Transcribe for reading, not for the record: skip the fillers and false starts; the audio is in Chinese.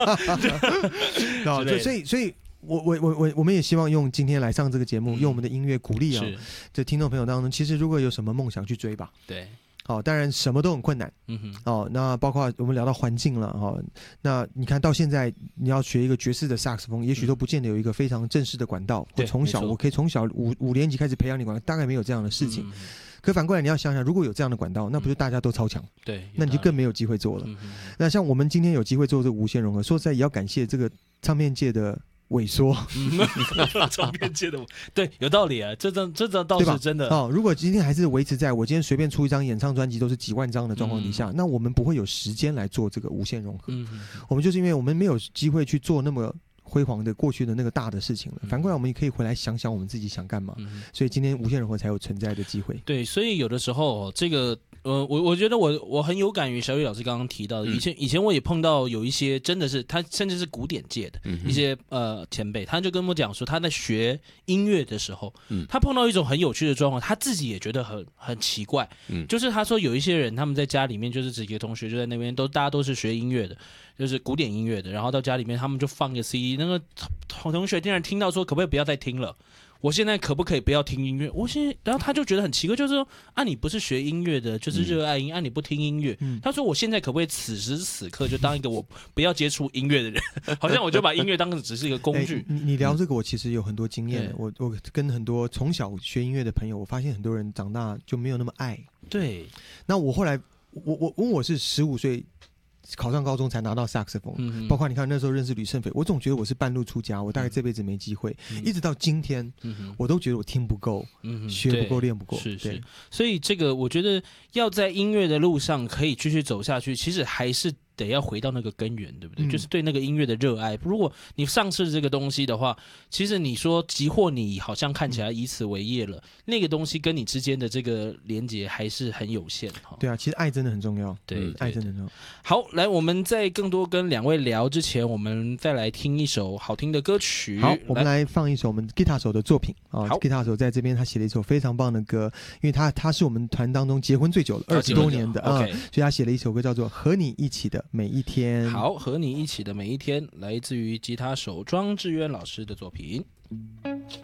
所以我们也希望用今天来上这个节目，用我们的音乐鼓励啊，这听众朋友当中，其实如果有什么梦想去追吧。 对。 好，当然什么都很困难，那包括我们聊到环境了，那你看到现在你要学一个爵士的萨克斯风，也许都不见得有一个非常正式的管道，我可以从小五年级开始培养你管道，大概没有这样的事情。可反过来你要想想，如果有这样的管道，那不就大家都超强？ 对， 那你就更没有机会做了。那像我们今天有机会做这个无限融合，说实在也要感谢这个唱片界的萎缩， 唱片界的对，有道理啊，这倒是真的。 如果今天还是维持在我今天随便出一张演唱专辑都是几万张的状况底下，那我们不会有时间来做这个无限融合。我们就是因为我们没有机会去做那么辉煌的过去的那个大的事情了，反过来我们也可以回来想想我们自己想干嘛，所以今天无限融合才有存在的机会。 对，所以有的时候这个我觉得我很有感于小雨老师刚刚提到的，以前我也碰到有一些真的是他甚至是古典界的一些前辈，他就跟我讲说他在学音乐的时候，他碰到一种很有趣的状况，他自己也觉得很奇怪，就是他说有一些人他们在家里面就是几个同学就在那边大家都是学音乐的，就是古典音乐的，然后到家里面他们就放个 CD， 那个同学竟然听到说可不可以不要再听了。我现在可不可以不要听音乐？然后他就觉得很奇怪，就是说你不是学音乐的，就是热爱音，你不听音乐。他说我现在可不可以此时此刻就当一个我不要接触音乐的人？好像我就把音乐当成只是一个工具。 你聊这个，我其实有很多经验。我跟很多从小学音乐的朋友，我发现很多人长大就没有那么爱。 对。 那我后来我是15岁。考上高中才拿到萨克斯风，包括你看那时候认识吕胜斐，我总觉得我是半路出家，我大概这辈子没机会，一直到今天，我都觉得我听不够，学不够，练不够。 是，所以这个我觉得要在音乐的路上可以继续走下去，其实还是得要回到那个根源，对不对？就是对那个音乐的热爱。如果你丧失这个东西的话，其实你说即或你好像看起来以此为业了，那个东西跟你之间的这个连结还是很有限。 对啊，其实爱真的很重要。 对， 爱真的很重要。 好，来，我们在更多跟两位聊之前，我们再来听一首好听的歌曲。 好，我们来放一首我们吉他手的作品啊。吉他手在这边他写了一首非常棒的歌，因为他是我们团当中结婚最久的20多年的所以他写了一首歌叫做《和你一起的每一天》。 好，和你一起的每一天，来自于吉他手庄智渊老师的作品。